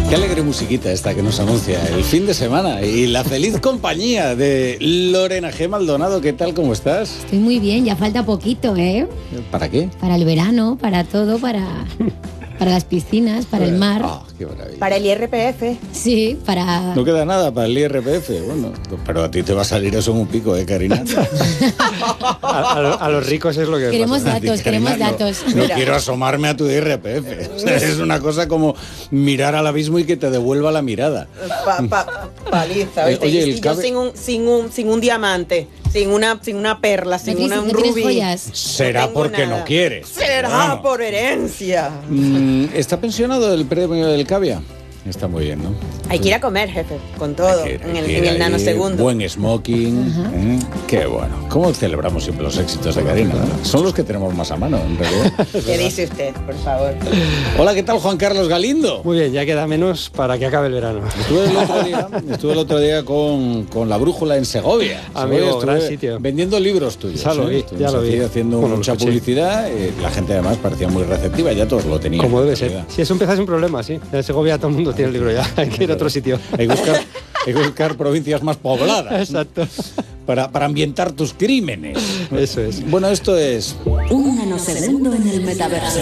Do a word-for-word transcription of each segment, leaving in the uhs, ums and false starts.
Qué alegre musiquita esta que nos anuncia el fin de semana y la feliz compañía de Lorena G. Maldonado. ¿Qué tal? ¿Cómo estás? Estoy muy bien, ya falta poquito, ¿eh? ¿Para qué? Para el verano, para todo, para, para las piscinas, para el mar. Ah, qué maravilla. Para el I R P F. Sí, para... No queda nada para el I R P F. Bueno, pero a ti te va a salir eso en un pico, ¿eh, Karina? A, a, lo- a los ricos es lo que Queremos pasa. datos, Karina, queremos datos. No, no quiero asomarme a tu I R P F. O sea, es una cosa como mirar al abismo y que te devuelva la mirada. Pa, pa, paliza, Eh, ¿viste? oye, y el y yo cabe- sin un, sin un, sin un diamante, sin una, sin una perla, sin ¿No tienes- una, un no tienes rubí. joyas? Será tengo porque nada. no quieres. Será Vamos. por herencia. Mm, ¿Está pensionado el premio del Cavia? Está muy bien, ¿no? Hay que ir a comer, jefe, con todo, Hay que- en hay el, que en ir el ahí, nanosegundo. Buen smoking. ¿eh? Qué bueno. ¿Cómo celebramos siempre los éxitos de Karina? ¿no? Son los que tenemos más a mano, en realidad. ¿Qué dice usted, por favor? Hola, ¿qué tal, Juan Carlos Galindo? Muy bien, ya queda menos para que acabe el verano. Estuve el otro día, estuve el otro día con, con La Brújula en Segovia. Amigo, Segovia, estuve gran sitio. vendiendo libros tuyos. Ya lo vi, ¿eh? Estuvimos ya lo vi. aquí haciendo Bueno, lo mucha escuché. publicidad. eh, la gente además parecía muy receptiva, ya todos lo tenían. Como en debe ser. realidad. Si eso empieza es un problema, sí. En Segovia todo el mundo tiene el libro ya. Hay que ir a otro sitio. Hay que buscar, hay que buscar provincias más pobladas. Exacto. Para, para ambientar tus crímenes. Eso es. Bueno, esto es... Un nanosegundo en el metaverso.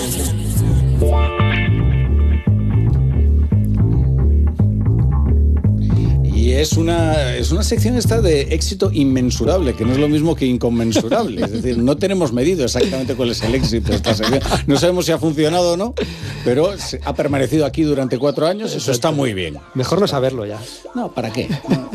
Y es una, es una sección esta de éxito inmensurable, que no es lo mismo que inconmensurable. Es decir, no tenemos medido exactamente cuál es el éxito de esta sección. No sabemos si ha funcionado o no, pero se- ha permanecido aquí durante cuatro años. Eso está muy bien. Mejor no saberlo ya. No, ¿para qué?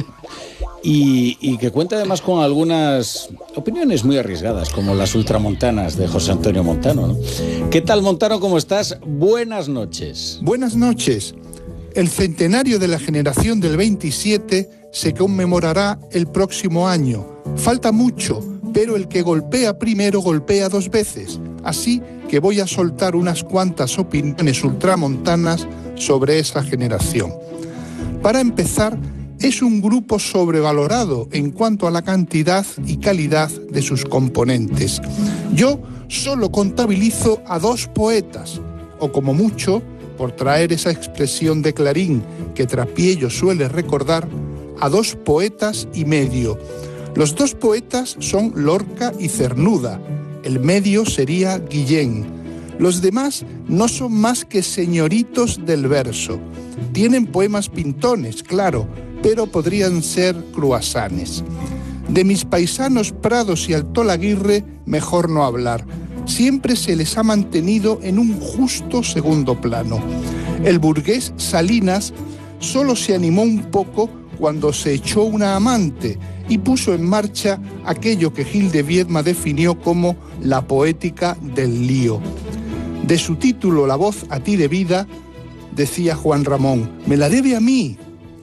Y, y que cuenta además con algunas opiniones muy arriesgadas, como las ultramontanas de José Antonio Montano, ¿no? ¿Qué tal, Montano? ¿Cómo estás? Buenas noches. Buenas noches. El centenario de la generación del veintisiete se conmemorará el próximo año. Falta mucho, pero el que golpea primero golpea dos veces. Así que voy a soltar unas cuantas opiniones ultramontanas sobre esa generación. Para empezar, es un grupo sobrevalorado en cuanto a la cantidad y calidad de sus componentes. Yo solo contabilizo a dos poetas, o como mucho, por traer esa expresión de Clarín que Trapiello suele recordar, a dos poetas y medio. Los dos poetas son Lorca y Cernuda, el medio sería Guillén. Los demás no son más que señoritos del verso. Tienen poemas pintones, claro, pero podrían ser cruasanes. De mis paisanos Prados y Altolaguirre, mejor no hablar. Siempre se les ha mantenido en un justo segundo plano. El burgués Salinas solo se animó un poco cuando se echó una amante y puso en marcha aquello que Gil de Viedma definió como la poética del lío. De su título La voz a ti de vida, decía Juan Ramón, me la debe a mí.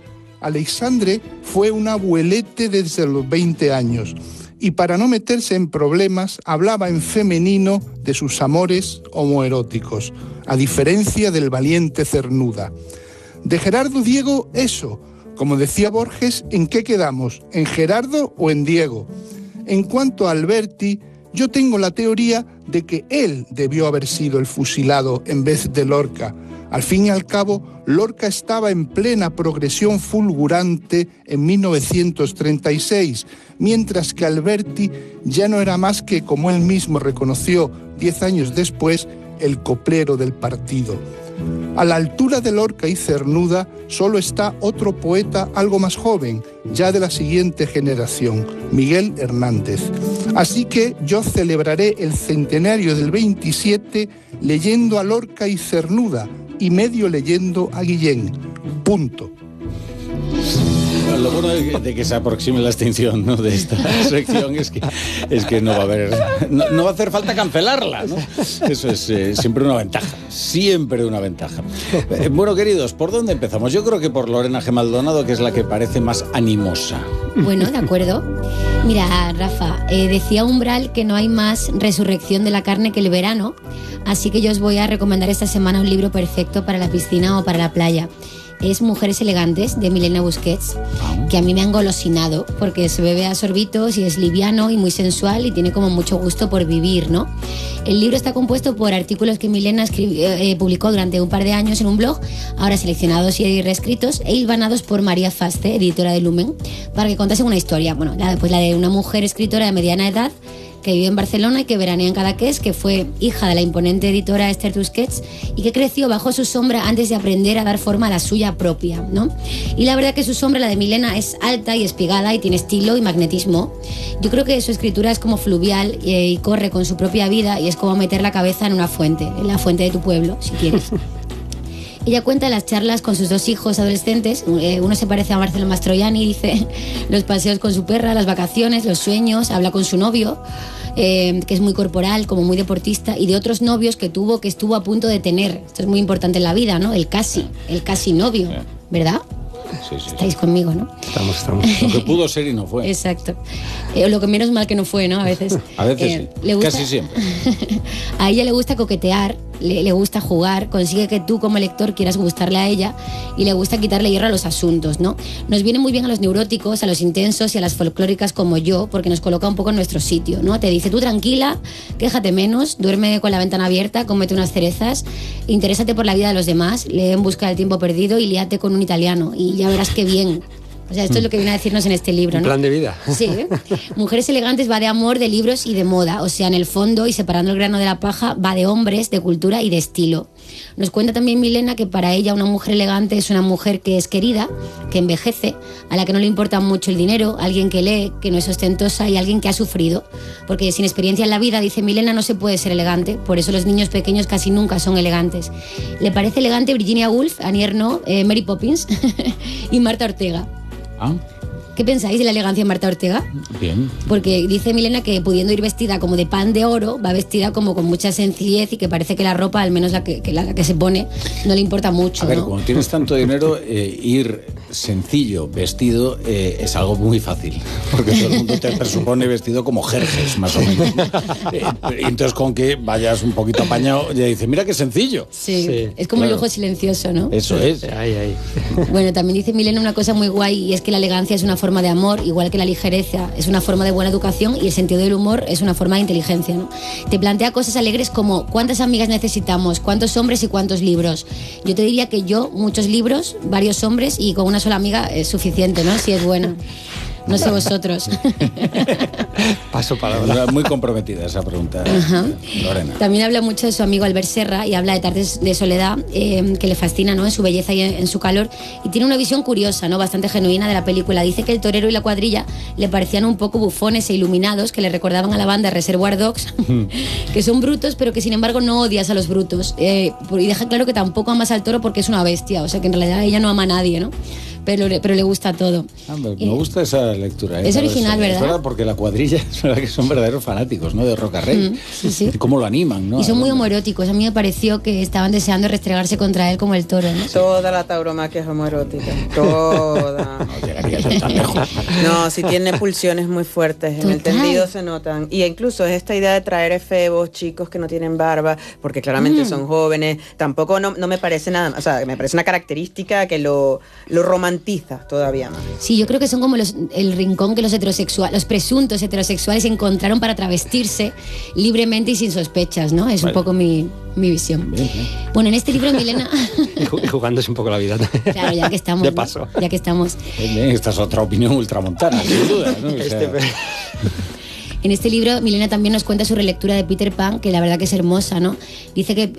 Aleixandre fue un abuelete desde los veinte años y para no meterse en problemas hablaba en femenino de sus amores homoeróticos, a diferencia del valiente Cernuda. De Gerardo Diego, eso, como decía Borges, ¿en qué quedamos? ¿En Gerardo o en Diego? En cuanto a Alberti, yo tengo la teoría de que él debió haber sido el fusilado en vez de Lorca. Al fin y al cabo, Lorca estaba en plena progresión fulgurante en mil novecientos treinta y seis, mientras que Alberti ya no era más que, como él mismo reconoció diez años después, el coplero del partido. A la altura de Lorca y Cernuda solo está otro poeta algo más joven, ya de la siguiente generación, Miguel Hernández. Así que yo celebraré el centenario del veintisiete leyendo a Lorca y Cernuda y medio leyendo a Guillén. Punto. Lo bueno de, de que se aproxime la extinción, ¿no?, de esta sección es que, es que no va a haber, no, no va a hacer falta cancelarla, ¿no? Eso es eh, siempre una ventaja, siempre una ventaja. Eh, bueno, queridos, ¿por dónde empezamos? Yo creo que por Lorena G. Maldonado, que es la que parece más animosa. Bueno, de acuerdo. Mira, Rafa, eh, decía Umbral que no hay más resurrección de la carne que el verano, así que yo os voy a recomendar esta semana un libro perfecto para la piscina o para la playa. es Mujeres elegantes, de Milena Busquets, que a mí me han engolosinado, porque se bebe a sorbitos y es liviano y muy sensual y tiene como mucho gusto por vivir, ¿no? El libro está compuesto por artículos que Milena escribió, eh, publicó durante un par de años en un blog, ahora seleccionados y reescritos e hilvanados por María Faste, editora de Lumen, para que contase una historia. Bueno, la, pues la de una mujer escritora de mediana edad que vive en Barcelona y que veranea en Cadaqués, que fue hija de la imponente editora Esther Tusquets y que creció bajo su sombra antes de aprender a dar forma a la suya propia, ¿no? Y la verdad que su sombra, la de Milena, es alta y espigada y tiene estilo y magnetismo. Yo creo que su escritura es como fluvial y, y corre con su propia vida y es como meter la cabeza en una fuente, en la fuente de tu pueblo, si quieres. Ella cuenta las charlas con sus dos hijos adolescentes. Uno se parece a Marcelo Mastroianni, dice, los paseos con su perra, las vacaciones, los sueños, habla con su novio, eh, que es muy corporal, como muy deportista, y de otros novios que tuvo, que estuvo a punto de tener. Esto es muy importante en la vida, ¿no? El casi, el casi novio, ¿verdad? Sí, sí, Estáis sí. conmigo, ¿no? Estamos, estamos. Lo que pudo ser y no fue. Exacto. Eh, lo que menos mal que no fue, ¿no? A veces. A veces eh, sí. Le gusta... Casi siempre. A ella le gusta coquetear, le, le gusta jugar, consigue que tú como lector quieras gustarle a ella y le gusta quitarle hierro a los asuntos, ¿no? Nos viene muy bien a los neuróticos, a los intensos y a las folclóricas como yo, porque nos coloca un poco en nuestro sitio, ¿no? Te dice, tú tranquila, quéjate menos, duerme con la ventana abierta, cómete unas cerezas, interésate por la vida de los demás, lee En busca del tiempo perdido y líate con un italiano y ya verás qué bien. O sea, esto es lo que viene a decirnos en este libro, ¿no? Un plan de vida. Sí, ¿eh? Mujeres elegantes va de amor, de libros y de moda. O sea, en el fondo, y separando el grano de la paja, va de hombres, de cultura y de estilo. Nos cuenta también Milena que para ella una mujer elegante es una mujer que es querida, que envejece, a la que no le importa mucho el dinero, alguien que lee, que no es ostentosa y alguien que ha sufrido. Porque sin experiencia en la vida, dice Milena, no se puede ser elegante. Por eso los niños pequeños casi nunca son elegantes. Le parece elegante Virginia Woolf, Annie Ernaux, eh, Mary Poppins y Marta Ortega. Ah, ¿Qué pensáis de la elegancia de Marta Ortega? bien. Porque dice Milena que pudiendo ir vestida como de pan de oro, va vestida como con mucha sencillez y que parece que la ropa, al menos la que, que, la que se pone, no le importa mucho. A ver, ¿no? cuando tienes tanto dinero, eh, ir sencillo, vestido, eh, es algo muy fácil. Porque todo el mundo te presupone vestido como Jerjes, más o menos. Eh, y entonces con que vayas un poquito apañado, ya dices, mira qué sencillo. Sí, Sí, es como claro. el lujo silencioso, ¿no? Eso es. Ahí, ahí. Bueno, también dice Milena una cosa muy guay y es que la elegancia es una forma de amor, igual que la ligereza es una forma de buena educación y el sentido del humor es una forma de inteligencia, ¿no? Te plantea cosas alegres como ¿cuántas amigas necesitamos? ¿Cuántos hombres y cuántos libros? Yo te diría que yo, muchos libros, varios hombres y con una sola amiga es suficiente, ¿no? Si es buena. No sé vosotros. Paso palabra. Muy comprometida esa pregunta, Ajá. Lorena. También habla mucho de su amigo Albert Serra y habla de tardes de soledad eh, que le fascina, ¿no? En su belleza y en, en su calor, y tiene una visión curiosa, ¿no? Bastante genuina de la película. Dice que el torero y la cuadrilla le parecían un poco bufones e iluminados, que le recordaban a la banda Reservoir Dogs, que son brutos pero que sin embargo no odias a los brutos, eh, y deja claro que tampoco amas al toro porque es una bestia, o sea que en realidad ella no ama a nadie, ¿no? Pero, pero le gusta todo. Ah, me, me gusta esa lectura. ¿eh? Es original, ¿verdad? Es verdad, porque la cuadrilla es verdad que son verdaderos fanáticos, ¿no? De Roca Rey. Mm, sí, sí. Cómo lo animan, ¿no? Y son muy homoeróticos. A mí me pareció que estaban deseando restregarse contra él como el toro, ¿no? Toda la tauromaquia es homoerótica. Toda. No llegaría yo tan lejos. No, si tiene pulsiones muy fuertes. En el Total. tendido se notan. Y incluso es esta idea de traer efebos, chicos que no tienen barba, porque claramente Mm. son jóvenes. Tampoco no, no me parece nada. O sea, me parece una característica que lo, lo romantiza todavía más. Sí, yo creo que son como los, el rincón que los heterosexuales, los presuntos heterosexuales encontraron para travestirse libremente y sin sospechas, ¿no? Es Vale. un poco mi, mi visión. Bien, bien. Bueno, en este libro Milena... Y ju- y jugándose un poco la vida. Claro, ya que estamos. De ¿no? paso. Ya que estamos. Bien, bien, esta es otra opinión ultramontana, sin duda, ¿no? O sea, Este- En este libro Milena también nos cuenta su relectura de Peter Pan, que la verdad que es hermosa, ¿no? Dice que